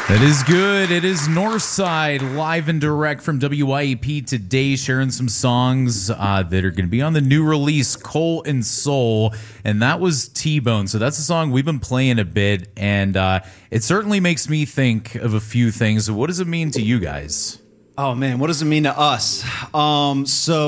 It is good. It is Northside, live and direct from WYEP today, sharing some songs that are going to be on the new release, Coal and Soul, and that was T-Bone. So that's a song we've been playing a bit, and it certainly makes me think of a few things. What does it mean to you guys? Oh, man, what does it mean to us? I'll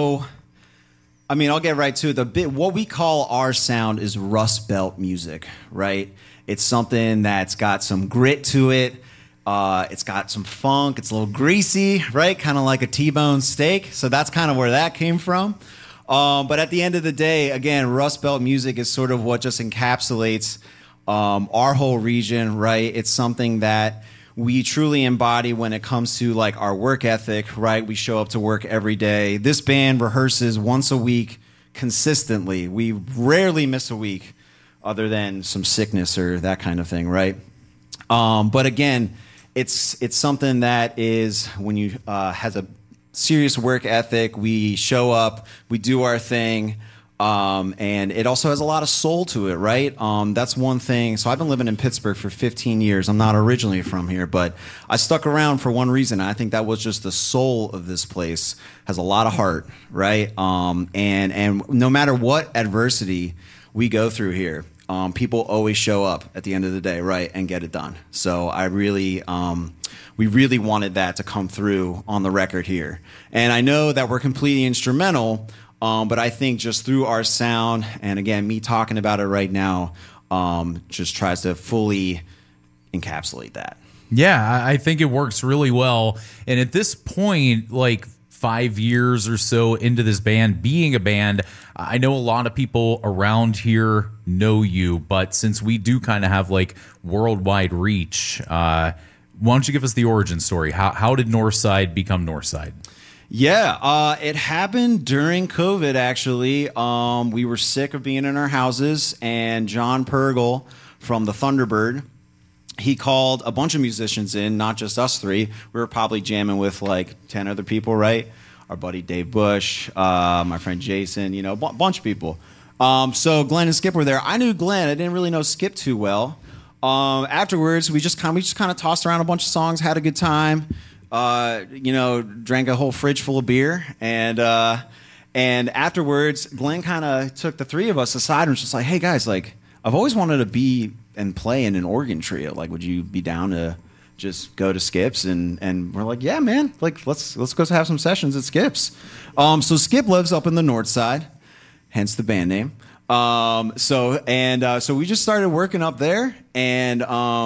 get right to it. What we call our sound is Rust Belt music, right? It's something that's got some grit to it. It's got some funk. It's a little greasy, right? Kind of like a T-bone steak. So that's kind of where that came from. But at the end of the day, again, Rust Belt music is sort of what just encapsulates our whole region, right? It's something that we truly embody when it comes to like our work ethic, right? We show up to work every day. This band rehearses once a week consistently. We rarely miss a week other than some sickness or that kind of thing, right? But again, it's something that is when you has a serious work ethic. We show up, we do our thing, and it also has a lot of soul to it, right? That's one thing. So I've been living in Pittsburgh for 15 years. I'm not originally from here, but I stuck around for one reason. I think that was just the soul of this place has a lot of heart, right? And no matter what adversity we go through here, people always show up at the end of the day, right, and get it done. So we really wanted that to come through on the record here. And I know that we're completely instrumental, but I think just through our sound, and again, me talking about it right now, just tries to fully encapsulate that. Yeah, I think it works really well. And at this point, like 5 years or so into this band, being a band, I know a lot of people around here know you, but since we do kind of have like worldwide reach, why don't you give us the origin story? How did Northside become Northside? Yeah, it happened during COVID, actually. We were sick of being in our houses, and John Pergel from the Thunderbird, he called a bunch of musicians in, not just us three. We were probably jamming with like 10 other people, right? Our buddy Dave Bush, my friend Jason, a bunch of people. So Glenn and Skip were there. I knew Glenn. I didn't really know Skip too well. Afterwards, we just kind of tossed around a bunch of songs, had a good time. Drank a whole fridge full of beer, and afterwards, Glenn kind of took the three of us aside and was just like, "Hey guys, like I've always wanted to be and play in an organ trio. Like, would you be down to just go to Skip's?" And we're like, "Yeah, man. Like, let's go have some sessions at Skip's." So Skip lives up in the north side, hence the band name. So we just started working up there, and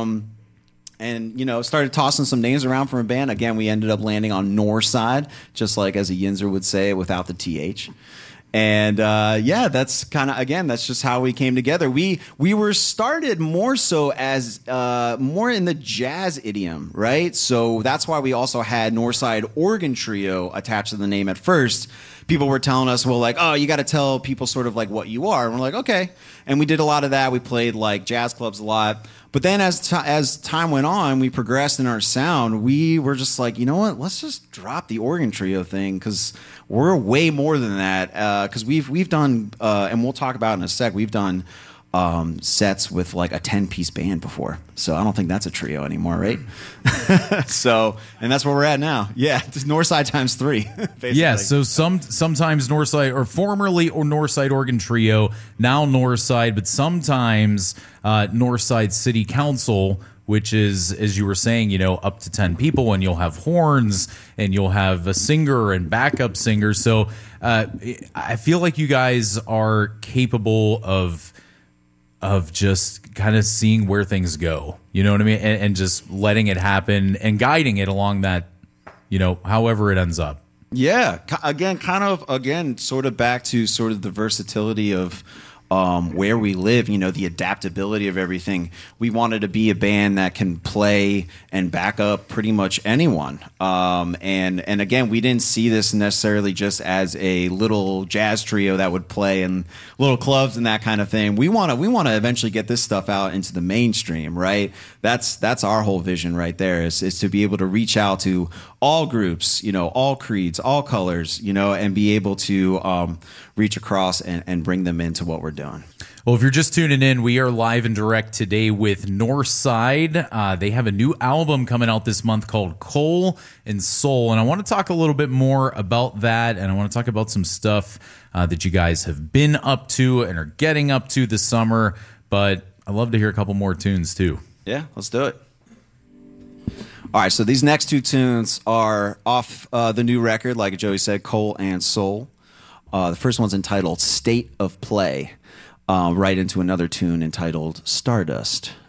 started tossing some names around from a band. Again, we ended up landing on Northside, just like as a Yinzer would say, without the TH. And that's that's just how we came together. We were started more so as more in the jazz idiom, right? So that's why we also had Northside Organ Trio attached to the name at first. People were telling us, well, like, oh, you got to tell people sort of like what you are. And we're like, okay. And we did a lot of that. We played like jazz clubs a lot. But then as time went on, we progressed in our sound. We were just like, you know what? Let's just drop the organ trio thing because we're way more than that. Because we've done, and we'll talk about it in a sec, we've done sets with like a 10-piece band before. So I don't think that's a trio anymore, right? And that's where we're at now. Yeah, just Northside times 3. Basically. Yeah, so sometimes Northside, or formerly or Northside Organ Trio, now Northside, but sometimes Northside City Council, which is, as you were saying, up to 10 people, and you'll have horns, and you'll have a singer and backup singer. So I feel like you guys are capable of just kind of seeing where things go, you know what I mean? And just letting it happen and guiding it along that, however it ends up. Yeah. Again, sort of back to sort of the versatility of where we live, the adaptability of everything. We wanted to be a band that can play and back up pretty much anyone. And again, we didn't see this necessarily just as a little jazz trio that would play in little clubs and that kind of thing. We want to eventually get this stuff out into the mainstream, right? That's our whole vision right there is to be able to reach out to all groups, all creeds, all colors, and be able to reach across and bring them into what we're doing. Well, if you're just tuning in, we are live and direct today with Northside. They have a new album coming out this month called Coal and Soul, and I want to talk a little bit more about that, and I want to talk about some stuff that you guys have been up to and are getting up to this summer, but I'd love to hear a couple more tunes too. Yeah, let's do it. All right, so these next two tunes are off the new record, like Joey said, Coal and Soul. The first one's entitled State of Play. Right into another tune entitled Stardust.